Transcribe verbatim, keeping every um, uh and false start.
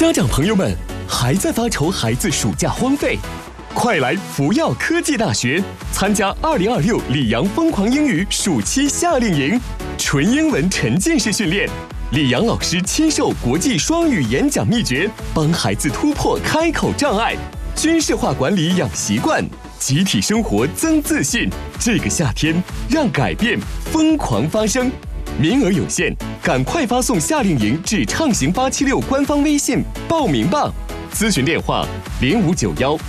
家长朋友们，还在发愁孩子暑假荒废？快来福耀科技大学参加二零二六里昂疯狂英语暑期夏令营，纯英文沉浸式训练，里昂老师亲授国际双语演讲秘诀，帮孩子突破开口障碍，军事化管理养习惯，集体生活增自信。这个夏天，让改变疯狂发生。名额有限，赶快发送夏令营至畅行八七六官方微信报名吧。咨询电话：零五九幺